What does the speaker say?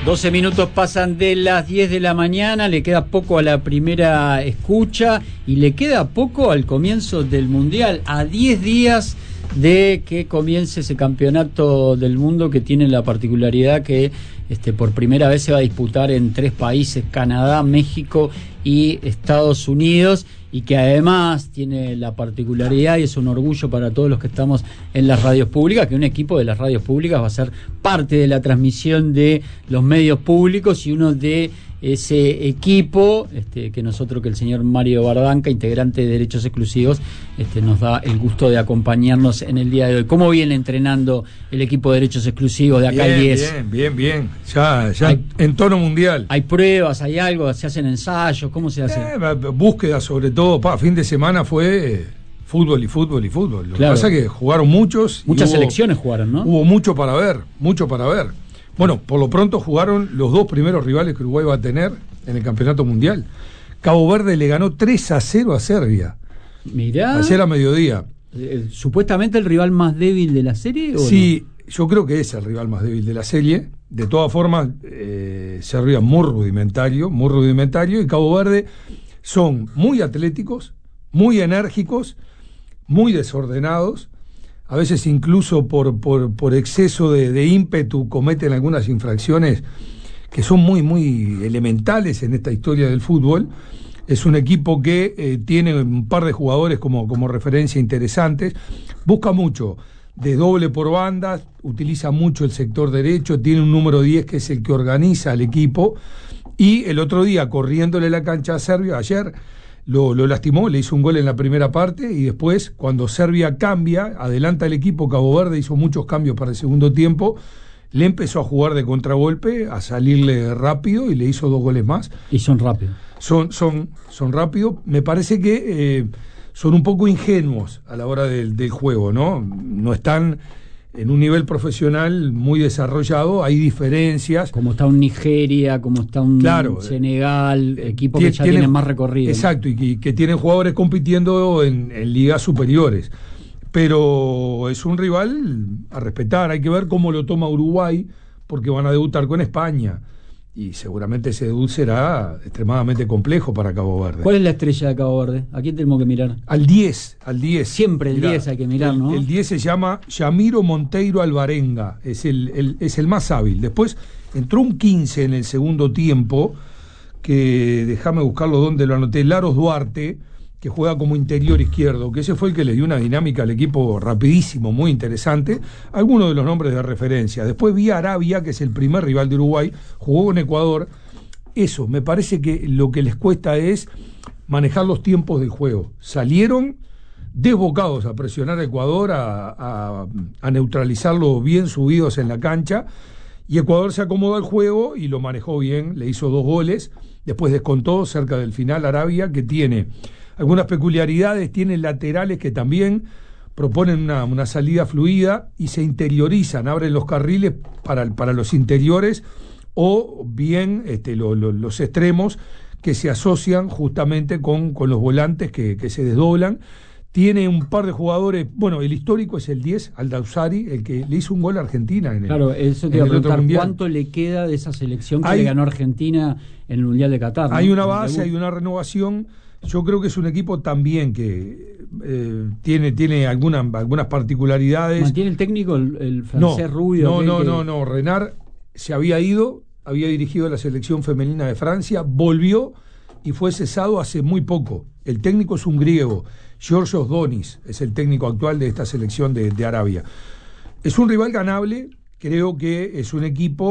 12 minutos pasan de las 10 de la mañana, le queda poco a la primera escucha y le queda poco al comienzo del Mundial, a 10 días de que comience ese campeonato del mundo que tiene la particularidad que por primera vez se va a disputar en 3 países, Canadá, México y Estados Unidos, y que además tiene la particularidad, y es un orgullo para todos los que estamos en las radios públicas, que un equipo de las radios públicas va a ser parte de la transmisión de los medios públicos, y uno de ese equipo que el señor Mario Bardanca, integrante de Derechos Exclusivos, nos da el gusto de acompañarnos en el día de hoy. ¿Cómo viene entrenando el equipo de Derechos Exclusivos de acá al 10? Bien. Ya en tono mundial. ¿Hay pruebas? ¿Hay algo? ¿Se hacen ensayos? ¿Cómo se hace? Búsqueda sobre todo. Fin de semana fue fútbol. Lo claro. que pasa es que jugaron muchas selecciones jugaron, ¿no? Hubo mucho para ver. Bueno, por lo pronto jugaron los 2 primeros rivales que Uruguay va a tener en el Campeonato Mundial. Cabo Verde le ganó 3-0 a Serbia. Mirá. Ayer a mediodía. ¿Supuestamente el rival más débil de la serie? ¿O sí, no? Yo creo que es el rival más débil de la serie. De todas formas, Serbia muy rudimentario, y Cabo Verde son muy atléticos, muy enérgicos, muy desordenados. A veces incluso por exceso de ímpetu cometen algunas infracciones que son muy elementales en esta historia del fútbol. Es un equipo que tiene un par de jugadores como referencia interesantes, busca mucho de doble por bandas, utiliza mucho el sector derecho, tiene un número 10 que es el que organiza al equipo, y el otro día corriéndole la cancha a Serbia, ayer lo lastimó, le hizo un gol en la primera parte, y después cuando Serbia cambia, adelanta el equipo, Cabo Verde hizo muchos cambios para el segundo tiempo, le empezó a jugar de contragolpe, a salirle rápido, y le hizo 2 goles más. Y son rápidos. Son rápidos. Me parece que son un poco ingenuos a la hora del juego, ¿no? No están en un nivel profesional muy desarrollado, hay diferencias. Como está un Nigeria, como está un Senegal, equipos que ya tienen más recorrido. Exacto, y que tienen jugadores compitiendo en ligas superiores. Pero es un rival a respetar, hay que ver cómo lo toma Uruguay, porque van a debutar con España. Y seguramente ese debut será extremadamente complejo para Cabo Verde. ¿Cuál es la estrella de Cabo Verde? ¿A quién tenemos que mirar? Al 10. Siempre el 10 hay que mirar, ¿no? El 10 se llama Yamiro Monteiro Alvarenga, es el más hábil. Después entró un 15 en el segundo tiempo, que déjame buscarlo donde lo anoté, Laros Duarte, que juega como interior izquierdo, que ese fue el que le dio una dinámica al equipo rapidísimo, muy interesante. Algunos de los nombres de referencia. Después vi a Arabia, que es el primer rival de Uruguay, jugó con Ecuador. Eso, me parece que lo que les cuesta es manejar los tiempos del juego. Salieron desbocados a presionar a Ecuador, a neutralizarlo bien subidos en la cancha, y Ecuador se acomodó al juego y lo manejó bien, le hizo 2 goles, después descontó cerca del final Arabia, que tiene algunas peculiaridades, tiene laterales que también proponen una salida fluida y se interiorizan, abren los carriles para los interiores, o bien los extremos que se asocian justamente con los volantes que se desdoblan. Tiene un par de jugadores, bueno, el histórico es el 10, Aldausari, el que le hizo un gol a Argentina Claro, eso te iba a preguntar, ¿cuánto le queda de esa selección que le ganó Argentina en el Mundial de Qatar? ¿No? Hay una base, hay una renovación. Yo creo que es un equipo también que tiene algunas particularidades. ¿Mantiene el técnico el francés rubio? No. Renard se había ido, había dirigido la selección femenina de Francia, volvió y fue cesado hace muy poco. El técnico es un griego, Georgios Donis, es el técnico actual de esta selección de Arabia. Es un rival ganable, creo que es un equipo